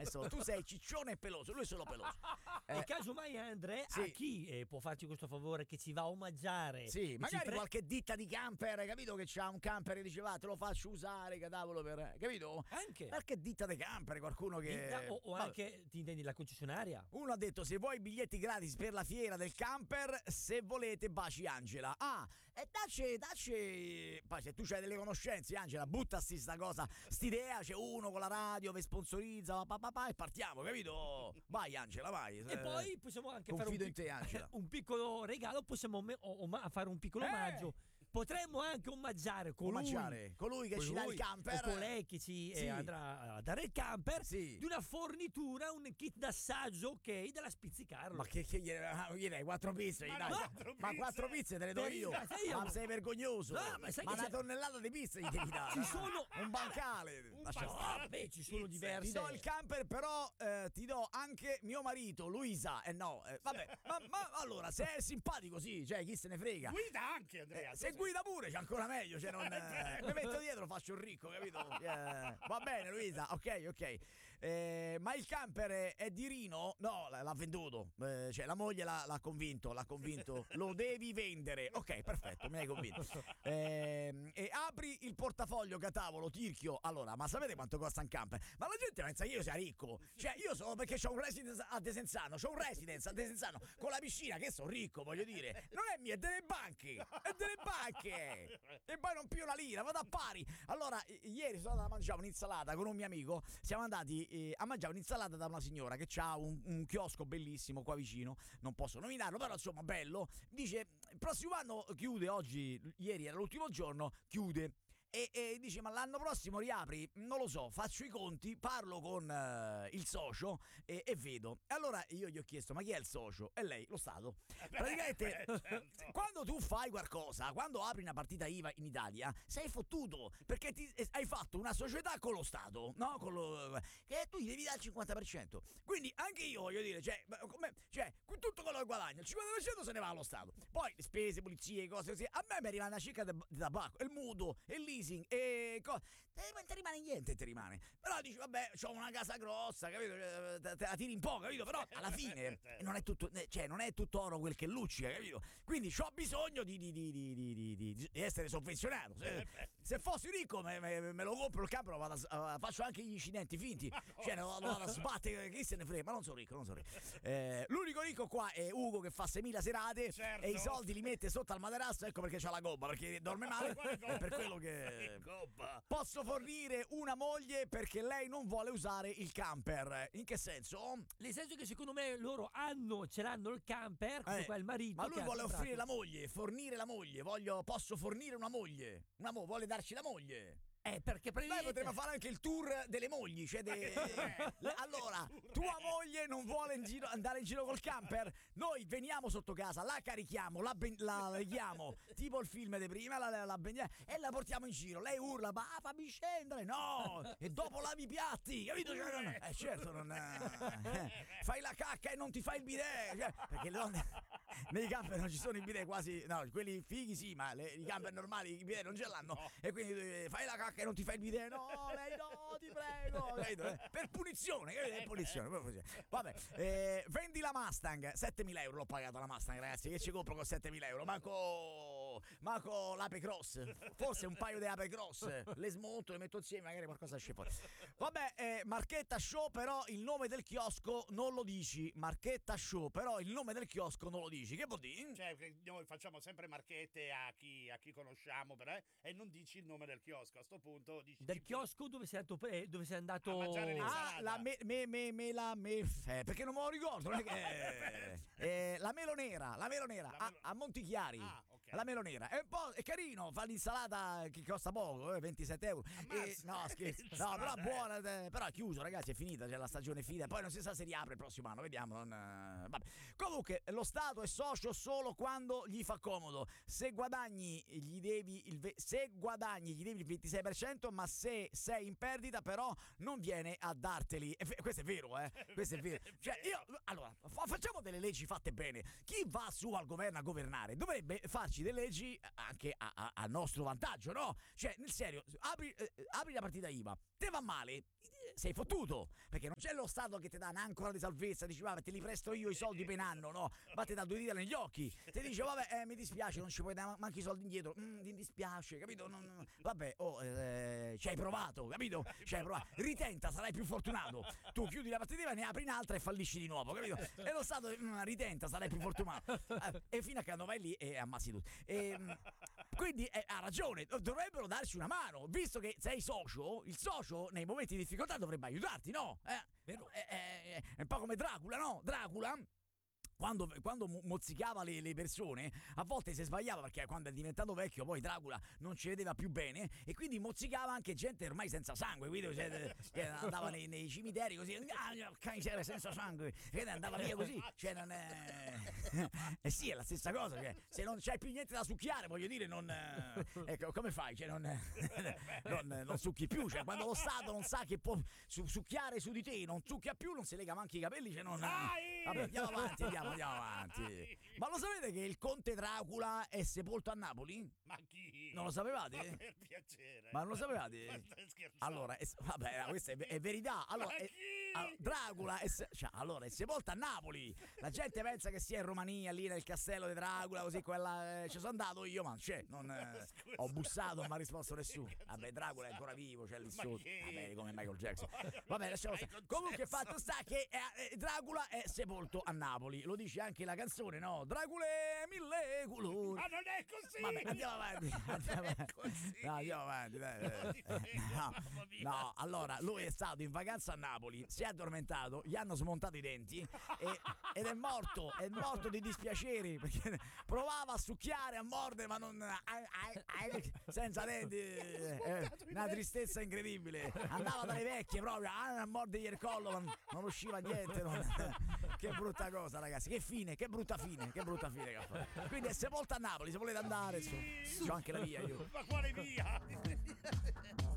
Tu sei ciccione e peloso, lui è solo peloso. E casomai Andre, sì. a chi può farci questo favore che ci va a omaggiare? Sì, magari qualche ditta di camper, capito, che c'ha un camper e diceva te lo faccio usare, cadavolo, per, capito? Anche qualche ditta di camper, qualcuno che o anche ti intendi la concessionaria? Uno ha detto se vuoi biglietti gratis per la fiera del camper, se volete baci Angela. E dacci poi se tu c'hai delle conoscenze Angela, buttasti sta cosa, st'idea, c'è uno con la radio che sponsorizza e partiamo, capito? Vai Angela, vai. E poi possiamo anche confido in te Angela. Un piccolo regalo, possiamo fare un piccolo omaggio. Potremmo anche omaggiare colui che ci dà il camper, o colei che ci andrà a dare il camper, di una fornitura, un kit d'assaggio, ok, della Spizzicarlo. Ma che gli dai 4 pizze? Ma 4 pizze te le do io. Ma sei vergognoso. Ma una tonnellata di pizze gli devi dare. Ci sono un bancale. Ci sono diverse. Ti do il camper, però ti do anche mio marito, Luisa. Vabbè, ma allora, se è simpatico, sì, cioè chi se ne frega. Guida anche, Andrea. Se guida pure, c'è ancora meglio. Cioè mi metto dietro, faccio il ricco, capito? Va bene, Luisa, ok. Ma il camper è di Rino? No, l'ha venduto. Cioè, la moglie l'ha convinto. Lo devi vendere. Ok, perfetto, mi hai convinto. E apri il portafoglio, catavolo, tirchio. Allora, ma sapete quanto costa un camper? Ma la gente pensa che io sia ricco. Cioè, io sono perché c'ho un residence a Desenzano. Con la piscina, che sono ricco, voglio dire. Non è mia, è delle banche. E poi non più una lira, vado a pari. Allora, ieri sono andato a mangiare un'insalata con un mio amico. Siamo andati a mangiare un'insalata da una signora che ha un chiosco bellissimo qua vicino. Non posso nominarlo, però insomma bello. Dice, il prossimo anno chiude, ieri era l'ultimo giorno, chiude. E dice, ma l'anno prossimo riapri? Non lo so, faccio i conti, parlo con il socio e vedo. Allora io gli ho chiesto, ma chi è il socio? E lei, lo Stato. Praticamente, certo. Quando tu fai qualcosa, quando apri una partita IVA in Italia, sei fottuto, perché hai fatto una società con lo Stato, no? Che tu gli devi dare il 50%. Quindi anche io voglio dire, tutto quello che guadagno, il 50% se ne va allo Stato. Poi le spese, pulizie, cose così, a me mi rimane una cicca di tabacco, il mutuo, il leasing e ti rimane niente, però dici vabbè, c'ho una casa grossa, capito, te la tiri un po', capito, però alla fine non è tutto oro quel che luccica, capito, quindi c'ho bisogno di essere sovvenzionato. Se fossi ricco me lo compro il campo, faccio anche gli incidenti finti, lo vado a sbattere, chi se ne frega, ma non sono ricco. L'unico ricco qua è Ugo che fa 6.000 serate, certo, e i soldi li mette sotto al materasso, ecco perché c'ha la gobba, perché dorme male, per quello che posso fornire una moglie perché lei non vuole usare il camper. In che senso? Nel senso che secondo me loro ce l'hanno il camper, questo qua è il marito. Ma lui vuole offrire la moglie, fornire la moglie. Posso fornire una moglie. Vuole darci la moglie. Perché noi potremmo fare anche il tour delle mogli, allora, tua moglie non vuole andare in giro col camper? Noi veniamo sotto casa, la carichiamo, la leghiamo, tipo il film di prima, la e la portiamo in giro. Lei urla, fammi scendere, no! E dopo lavi i piatti, capito? Certo, fai la cacca e non ti fai il bidet, perché le donne nei camper non ci sono i bidet quasi, no, quelli fighi sì, ma i camper normali i bidet non ce l'hanno, e quindi fai la cacca e non ti fai il bidet, lei no, ti prego, per punizione, vabbè, vendi la Mustang, 7.000 euro l'ho pagata la Mustang, ragazzi, che ci compro con 7.000 euro, manco l'Ape Cross, forse un paio di Ape Cross, le smonto, le metto insieme, magari qualcosa esce fuori. Vabbè, Marchetta Show, però il nome del chiosco non lo dici, Marchetta Show, però il nome del chiosco non lo dici, che vuol dire? Cioè, noi facciamo sempre marchette a chi conosciamo, e non dici il nome del chiosco, a sto punto dici del chiosco dove sei andato a mangiare l'insalata. Perché non me lo ricordo, non è che la melonera a Montichiari, okay. La melonera è un po' è carino, fa l'insalata che costa poco, 27 euro. No, scherzo, no, però buona, però è chiuso, ragazzi, è finita, c'è la stagione finita, poi non si sa se riapre il prossimo anno, vediamo. Vabbè. Comunque lo Stato è socio solo quando gli fa comodo. Se guadagni gli devi il 26%, ma se sei in perdita però non viene a darteli. Questo è vero, questo è vero. Cioè allora facciamo delle leggi fatte bene. Chi va su al governo a governare dovrebbe farci delle leggi anche a nostro vantaggio, no? Cioè, nel serio, apri la partita IVA, te va male, sei fottuto, perché non c'è lo Stato che ti dà un'ancora di salvezza, dici vabbè te li presto io i soldi per un anno, no? Ma ti dà due dita negli occhi, ti dice vabbè mi dispiace, non ci puoi dare manco i soldi indietro, ti dispiace, capito? Vabbè, ci hai provato, capito? Ci hai provato, ritenta, sarai più fortunato. Tu chiudi la partita, ne apri un'altra e fallisci di nuovo, capito? E lo Stato ritenta, sarai più fortunato. E fino a che vai lì e ammazzi tutti. Quindi ha ragione, dovrebbero darci una mano, visto che sei socio, il socio nei momenti di difficoltà dovrebbe aiutarti, no? Vero? È un po' come Dracula, no? Dracula quando mozzicava le persone, a volte si sbagliava perché quando è diventato vecchio poi Dracula non ci vedeva più bene e quindi mozzicava anche gente ormai senza sangue, quindi che andava nei cimiteri così, senza sangue, che andava via così, cioè non è... sì, è la stessa cosa, cioè, se non c'hai più niente da succhiare, voglio dire, non... ecco, come fai? Cioè, non succhi più, cioè quando lo Stato non sa che può succhiare su di te, non succhia più, non si lega manco i capelli, cioè non... Vabbè, andiamo avanti. Ma lo sapete che il conte Dracula è sepolto a Napoli? Ma chi? Non lo sapevate? Ma per piacere. Ma non lo sapevate? Ma stai scherzando? Allora, vabbè, questa è verità. Allora, Dracula è sepolto a Napoli. La gente pensa che sia in Romania, lì nel castello di Dracula, così quella ci sono andato io, ma ho bussato, non mi ha risposto nessuno. Vabbè, Dracula è ancora vivo, c'è lì sotto. Vabbè, come Michael Jackson. Vabbè, lasciamo stare. Comunque il fatto sta che Dracula è sepolto a Napoli. Lo dice anche la canzone, no? Dracula mille colori. Ma non è così! Vabbè, andiamo avanti. No, andiamo avanti. No, allora, lui è stato in vacanza a Napoli, si è addormentato, gli hanno smontato i denti ed è morto di dispiaceri perché provava a succhiare, a mordere, ma non senza denti, una tristezza incredibile. Andava dalle vecchie proprio a mordergli il collo, ma non usciva niente. Che brutta cosa, ragazzi, che brutta fine che ha fatto. Quindi è sepolto a Napoli, se volete andare, c'ho anche la via io. Ma quale via?